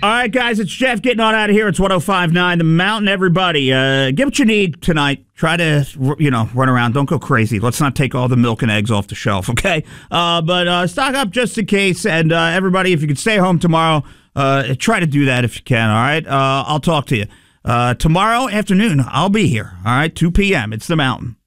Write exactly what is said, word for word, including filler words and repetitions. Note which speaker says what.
Speaker 1: All right, guys, it's Jeff getting on out of here. It's one oh five point nine The Mountain, everybody. Uh, get what you need tonight. Try to, you know, run around. Don't go crazy. Let's not take all the milk and eggs off the shelf, okay? Uh, but uh, stock up just in case. And uh, everybody, if you can stay home tomorrow, uh, try to do that if you can, all right? Uh, I'll talk to you. Uh, tomorrow afternoon, I'll be here, all right? two p.m. It's The Mountain.